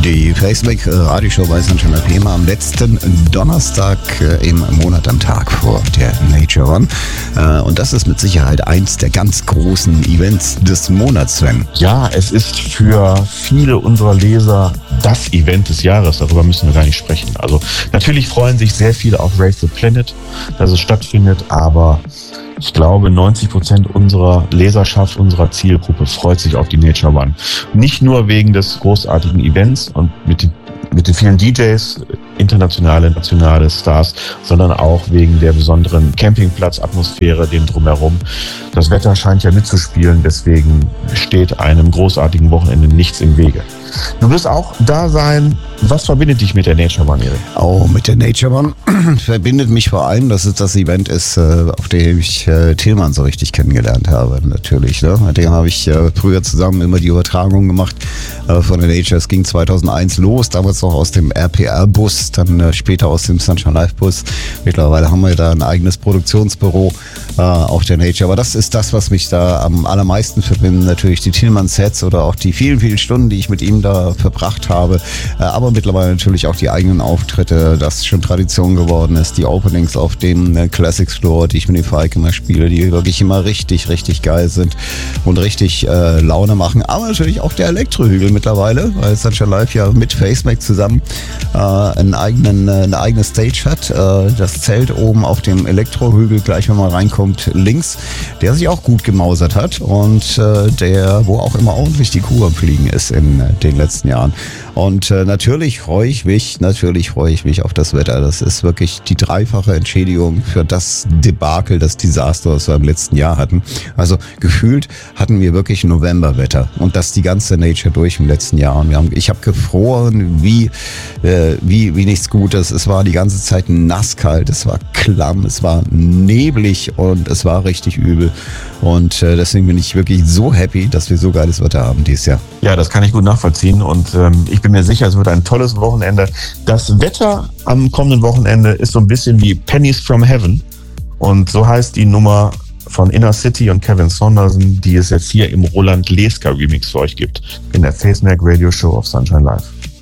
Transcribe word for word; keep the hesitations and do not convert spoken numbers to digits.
Die Facemac Radioshow bei Sunshine F M am letzten Donnerstag im Monat am Tag vor der Nature One. Und das ist mit Sicherheit eins der ganz großen Events des Monats, Sven. Ja, es ist für viele unserer Leser das Event des Jahres. Darüber müssen wir gar nicht sprechen. Also natürlich freuen sich sehr viele auf Race the Planet, dass es stattfindet, aber ich glaube, neunzig Prozent unserer Leserschaft, unserer Zielgruppe freut sich auf die Nature One. Nicht nur wegen des großartigen Events und mit den, mit den vielen D Js, internationale, nationale Stars, sondern auch wegen der besonderen Campingplatzatmosphäre, dem Drumherum. Das Wetter scheint ja mitzuspielen, deswegen steht einem großartigen Wochenende nichts im Wege. Du wirst auch da sein. Was verbindet dich mit der Nature One, Erik? Oh, mit der Nature One verbindet mich vor allem, dass es das Event ist, auf dem ich Tillmann so richtig kennengelernt habe, natürlich. Ne? Mit dem habe ich früher zusammen immer die Übertragung gemacht von der Nature. Es ging zweitausendeins los, damals noch aus dem R P R-Bus, dann später aus dem Sunshine Live-Bus. Mittlerweile haben wir da ein eigenes Produktionsbüro auf der Nature. Aber das ist das, was mich da am allermeisten verbindet. Natürlich die Tillmann-Sets oder auch die vielen, vielen Stunden, die ich mit ihm da verbracht habe. Aber mittlerweile natürlich auch die eigenen Auftritte, das schon Tradition geworden ist. Die Openings auf dem Classics Floor, die ich mit dem Falk immer spiele, die wirklich immer richtig, richtig geil sind und richtig äh, Laune machen. Aber natürlich auch der Elektrohügel mittlerweile, weil Sunshine Live ja mit Facemac zusammen äh, einen eigenen, äh, eine eigene Stage hat. Äh, das Zelt oben auf dem Elektrohügel, gleich wenn man reinkommt, links, der sich auch gut gemausert hat und äh, der, wo auch immer ordentlich die Kuh am Fliegen ist in äh, den letzten Jahren. Und äh, natürlich freue ich mich, natürlich freue ich mich auf das Wetter. Das ist wirklich die dreifache Entschädigung für das Debakel, das Desaster, was wir im letzten Jahr hatten. Also gefühlt hatten wir wirklich Novemberwetter und das die ganze Nature durch im letzten Jahr. Und wir haben, ich habe gefroren wie, äh, wie, wie nichts Gutes. Es war die ganze Zeit nasskalt, es war klamm, es war neblig und es war richtig übel. Und äh, deswegen bin ich wirklich so happy, dass wir so geiles Wetter haben dieses Jahr. Ja, das kann ich gut nachvollziehen und ähm, ich bin mir sicher, es wird ein tolles Wochenende. Das Wetter am kommenden Wochenende ist so ein bisschen wie Pennies from Heaven und so heißt die Nummer von Inner City und Kevin Saunderson, die es jetzt hier im Roland Leska Remix für euch gibt, in der Facemac Radio Show auf Sunshine Live.